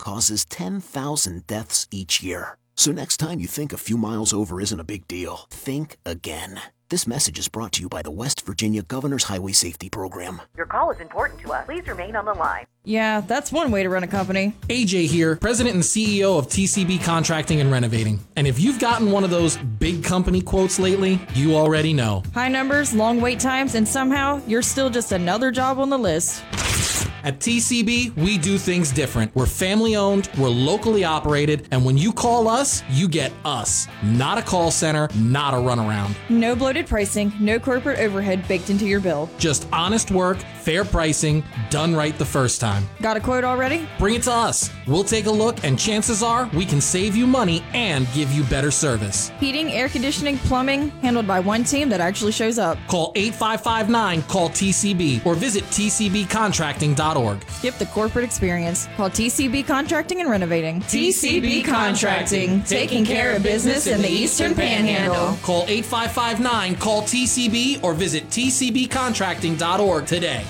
causes 10,000 deaths each year. So next time you think a few miles over isn't a big deal, think again. This message is brought to you by the West Virginia Governor's Highway Safety Program. Your call is important to us. Please remain on the line. Yeah, that's one way to run a company. AJ here, President and CEO of TCB Contracting and Renovating. And if you've gotten one of those big company quotes lately, you already know. High numbers, long wait times, and somehow you're still just another job on the list. At TCB, we do things different. We're family owned, we're locally operated, and when you call us, you get us. Not a call center, not a runaround. No bloated pricing, no corporate overhead baked into your bill. Just honest work, fair pricing, done right the first time. Got a quote already? Bring it to us. We'll take a look, and chances are we can save you money and give you better service. Heating, air conditioning, plumbing, handled by one team that actually shows up. Call 8559-CALL-TCB or visit tcbcontracting.org. Skip the corporate experience. Call TCB Contracting and Renovating. TCB Contracting, taking care of business in the Eastern Panhandle. Call 8559-CALL-TCB or visit tcbcontracting.org today.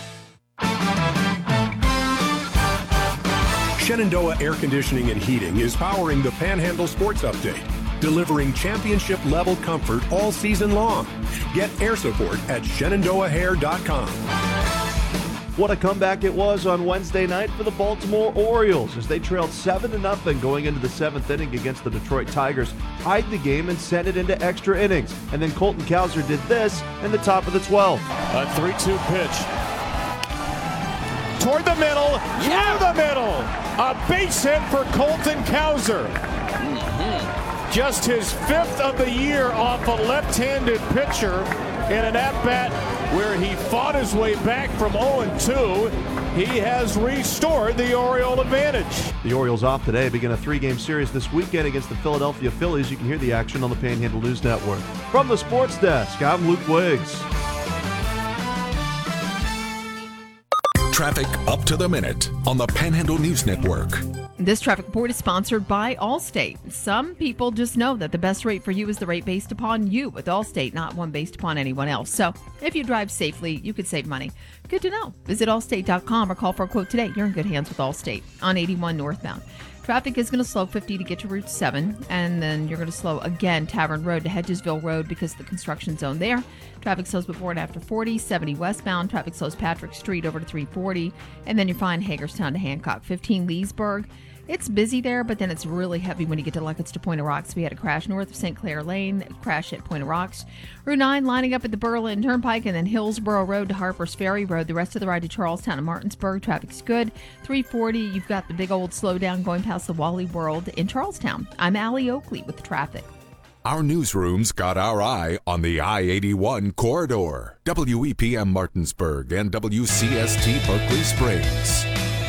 Shenandoah Air Conditioning and Heating is powering the Panhandle Sports Update, delivering championship-level comfort all season long. Get air support at ShenandoahAir.com. What a comeback it was on Wednesday night for the Baltimore Orioles as they trailed 7-0 going into the 7th inning against the Detroit Tigers, tied the game and sent it into extra innings. And then Colton Cowser did this in the top of the 12th. A 3-2 pitch. Toward the middle, through the middle. A base hit for Colton Cowser. Just his 5th of the year off a left-handed pitcher in an at-bat where he fought his way back from 0-2. He has restored the Oriole advantage. The Orioles off today begin a 3-game series this weekend against the Philadelphia Phillies. You can hear the action on the Panhandle News Network. From the Sports Desk, I'm Luke Wiggs. Traffic up to the minute on the Panhandle News Network. This traffic report is sponsored by Allstate. Some people just know that the best rate for you is the rate based upon you with Allstate, not one based upon anyone else. So if you drive safely, you could save money. Good to know. Visit allstate.com or call for a quote today. You're in good hands with Allstate on 81 northbound. Traffic is going to slow 50 to get to Route 7, and then you're going to slow again Tavern Road to Hedgesville Road because of the construction zone there. Traffic slows before and after 40, 70 westbound. Traffic slows Patrick Street over to 340, and then you find Hagerstown to Hancock. 15 Leesburg. It's busy there, but then it's really heavy when you get to Luckett's to Point of Rocks. We had a crash north of St. Clair Lane, crash at Point of Rocks. Route 9 lining up at the Berlin Turnpike, and then Hillsborough Road to Harper's Ferry Road. The rest of the ride to Charlestown and Martinsburg, traffic's good. 340, you've got the big old slowdown going past the Wally World in Charlestown. I'm Allie Oakley with the traffic. Our newsroom's got our eye on the I-81 corridor. WEPM Martinsburg and WCST Berkeley Springs.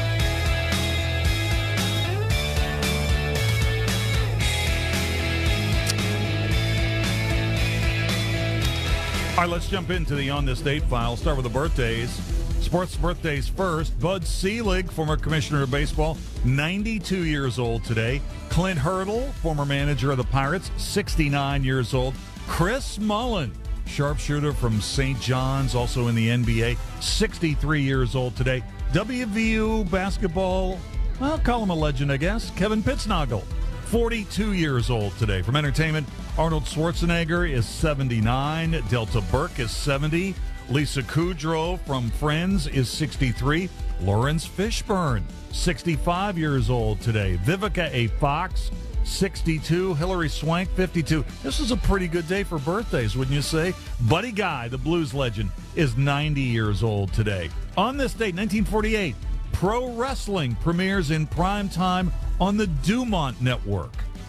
All right, let's jump into the On This Date file. Start with the birthdays. Sports birthdays first. Bud Selig, former commissioner of baseball, 92 years old today. Clint Hurdle, former manager of the Pirates, 69 years old. Chris Mullen, sharpshooter from St. John's, also in the NBA, 63 years old today. WVU basketball, well, call him a legend, I guess. Kevin Pittsnoggle, 42 years old today. From entertainment, Arnold Schwarzenegger is 79. Delta Burke is 70. Lisa Kudrow from Friends is 63. Lawrence Fishburne, 65 years old today. Vivica A. Fox, 62. Hilary Swank, 52. This is a pretty good day for birthdays, wouldn't you say? Buddy Guy, the blues legend, is 90 years old today. On this date, 1948, pro wrestling premieres in prime time on the Dumont Network.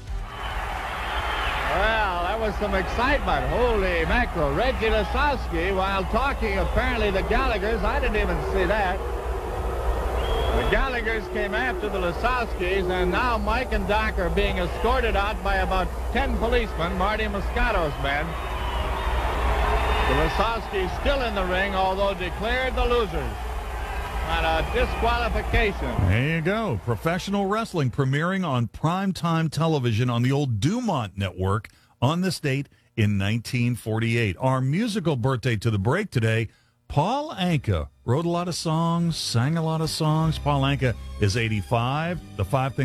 Well, that was some excitement. Holy mackerel. Reggie Lasowski, while talking apparently the Gallaghers, I didn't even see that. The Gallaghers came after the Lasowskis, and now Mike and Doc are being escorted out by about 10 policemen, Marty Moscato's men. The Lasowskis still in the ring, although declared the losers. And a disqualification. There you go. Professional wrestling premiering on primetime television on the old Dumont Network on this date in 1948. Our musical birthday to the break today, Paul Anka. Wrote a lot of songs, sang a lot of songs. Paul Anka is 85. The five things